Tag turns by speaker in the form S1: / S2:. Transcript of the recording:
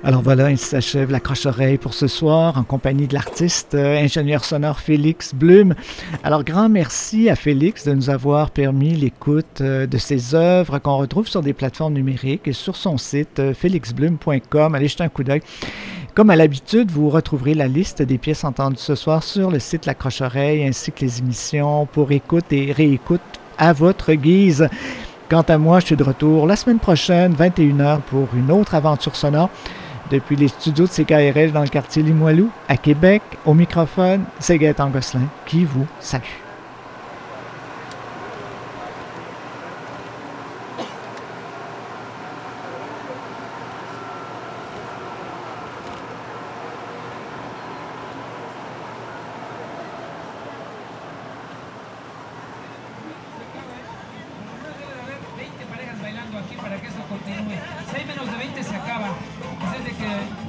S1: Alors voilà, ainsi s'achève l'accroche-oreille pour ce soir en compagnie de l'artiste ingénieur sonore Félix Blume. Alors grand merci à Félix de nous avoir permis l'écoute de ses œuvres qu'on retrouve sur des plateformes numériques et sur son site félixblume.com. Allez jeter un coup d'œil. Comme à l'habitude, vous retrouverez la liste des pièces entendues ce soir sur le site L'Accroche-Oreille ainsi que les émissions pour écoute et réécoute à votre guise. Quant à moi, je suis de retour la semaine prochaine, 21h, pour une autre aventure sonore. Depuis les studios de CKRL dans le quartier Limoilou, à Québec, au microphone, c'est Gaëtan Gosselin qui vous salue.
S2: Aquí para que esto continúe. Si hay menos de 20 se acaba. Así es de que